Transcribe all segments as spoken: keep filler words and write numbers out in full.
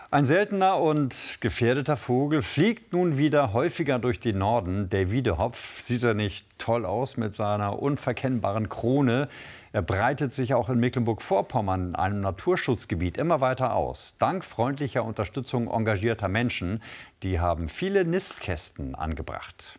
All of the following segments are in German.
Ein seltener und gefährdeter Vogel fliegt nun wieder häufiger durch den Norden. Der Wiedehopf, sieht er nicht toll aus mit seiner unverkennbaren Krone? Er breitet sich auch in Mecklenburg-Vorpommern, einem Naturschutzgebiet, immer weiter aus. Dank freundlicher Unterstützung engagierter Menschen. Die haben viele Nistkästen angebracht.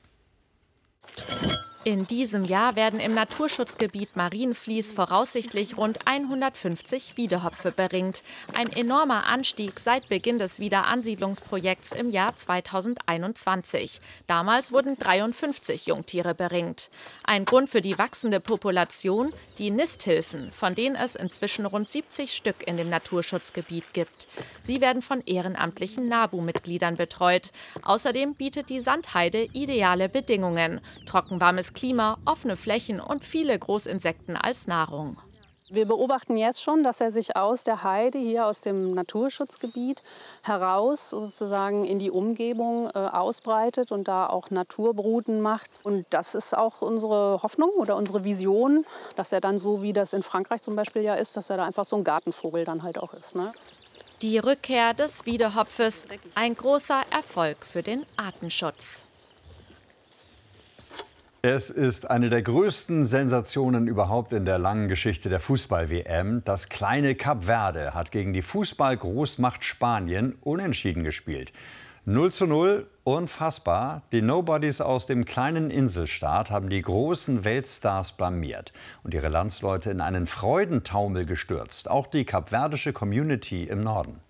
In diesem Jahr werden im Naturschutzgebiet Marienfließ voraussichtlich rund hundertfünfzig Wiedehopfe beringt. Ein enormer Anstieg seit Beginn des Wiederansiedlungsprojekts im Jahr zweitausendeinundzwanzig. Damals wurden dreiundfünfzig Jungtiere beringt. Ein Grund für die wachsende Population: die Nisthilfen, von denen es inzwischen rund siebzig Stück in dem Naturschutzgebiet gibt. Sie werden von ehrenamtlichen NABU-Mitgliedern betreut. Außerdem bietet die Sandheide ideale Bedingungen: trockenwarmes Klima, offene Flächen und viele Großinsekten als Nahrung. Wir beobachten jetzt schon, dass er sich aus der Heide, hier aus dem Naturschutzgebiet, heraus sozusagen in die Umgebung äh, ausbreitet und da auch Naturbruten macht. Und das ist auch unsere Hoffnung oder unsere Vision, dass er dann so, wie das in Frankreich zum Beispiel ja ist, dass er da einfach so ein Gartenvogel dann halt auch ist, ne? Die Rückkehr des Wiedehopfes, ein großer Erfolg für den Artenschutz. Es ist eine der größten Sensationen überhaupt in der langen Geschichte der Fußball-W M. Das kleine Kap Verde hat gegen die Fußball-Großmacht Spanien unentschieden gespielt. null zu null, unfassbar. Die Nobodies aus dem kleinen Inselstaat haben die großen Weltstars blamiert und ihre Landsleute in einen Freudentaumel gestürzt. Auch die kapverdische Community im Norden.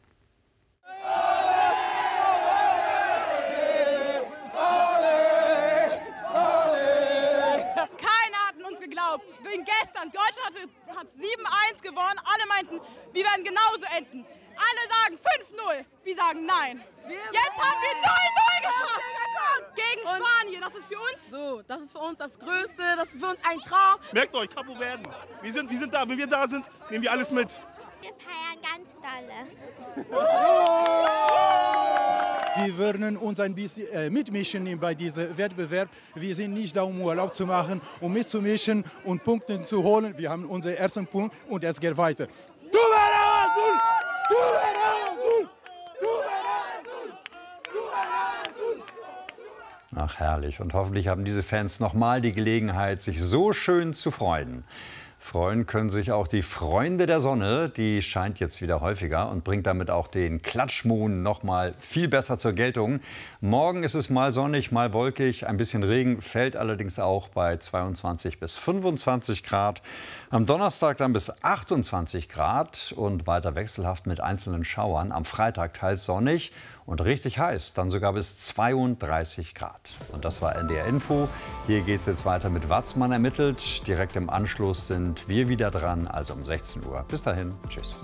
Gestern, Deutschland hat, hat sieben eins gewonnen, alle meinten, wir werden genauso enden. Alle sagen fünf null, wir sagen nein. Jetzt haben wir null null geschafft gegen Spanien, das ist für uns so, das ist für uns das Größte, das ist für uns ein Traum. Merkt euch, Capo Verde, wir sind, wir sind da, wenn wir da sind, nehmen wir alles mit. Wir feiern ganz dolle. Wir würden uns ein bisschen äh, mitmischen bei diesem Wettbewerb. Wir sind nicht da, um Urlaub zu machen, um mitzumischen und Punkte zu holen. Wir haben unseren ersten Punkt und es geht weiter. Ach, herrlich. Und hoffentlich haben diese Fans noch mal die Gelegenheit, sich so schön zu freuen. Freuen können sich auch die Freunde der Sonne. Die scheint jetzt wieder häufiger und bringt damit auch den Klatschmohn noch mal viel besser zur Geltung. Morgen ist es mal sonnig, mal wolkig. Ein bisschen Regen fällt allerdings auch bei zweiundzwanzig bis fünfundzwanzig Grad. Am Donnerstag dann bis achtundzwanzig Grad und weiter wechselhaft mit einzelnen Schauern. Am Freitag teils sonnig und richtig heiß, dann sogar bis zweiunddreißig Grad. Und das war N D R Info. Hier geht es jetzt weiter mit Watzmann ermittelt. Direkt im Anschluss sind wir wieder dran, also um sechzehn Uhr. Bis dahin, tschüss.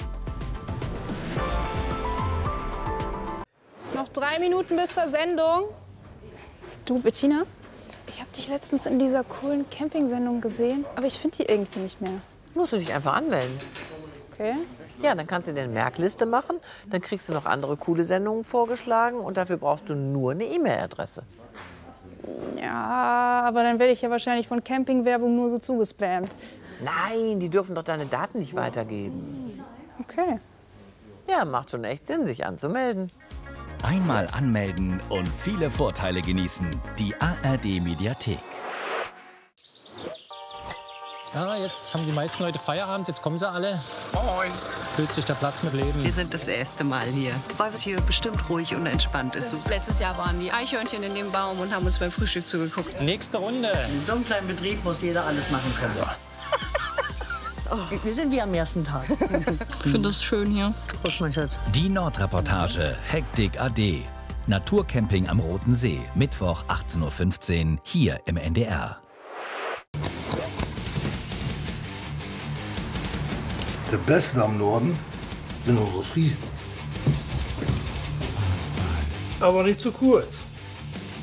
Noch drei Minuten bis zur Sendung. Du, Bettina, ich habe dich letztens in dieser coolen Camping-Sendung gesehen, aber ich finde die irgendwie nicht mehr. Musst du dich einfach anmelden. Okay. Ja, dann kannst du dir eine Merkliste machen, dann kriegst du noch andere coole Sendungen vorgeschlagen und dafür brauchst du nur eine E-Mail-Adresse. Ja, aber dann werde ich ja wahrscheinlich von Campingwerbung nur so zugespammt. Nein, die dürfen doch deine Daten nicht weitergeben. Okay. Ja, macht schon echt Sinn, sich anzumelden. Einmal anmelden und viele Vorteile genießen. Die A R D-Mediathek. Ja, jetzt haben die meisten Leute Feierabend, jetzt kommen sie alle. Moin. Füllt sich der Platz mit Leben. Wir sind das erste Mal hier, weil es hier bestimmt ruhig und entspannt ist. Letztes Jahr waren die Eichhörnchen in dem Baum und haben uns beim Frühstück zugeguckt. Nächste Runde. In so einem kleinen Betrieb muss jeder alles machen können. Ja. Oh, wir sind wie am ersten Tag. Ich finde das schön hier. Prost, mein Schatz. Die Nordreportage, Hektik A D. Naturcamping am Roten See, Mittwoch achtzehn Uhr fünfzehn, hier im N D R. Der Beste am Norden sind unsere Friesen. Aber nicht zu kurz.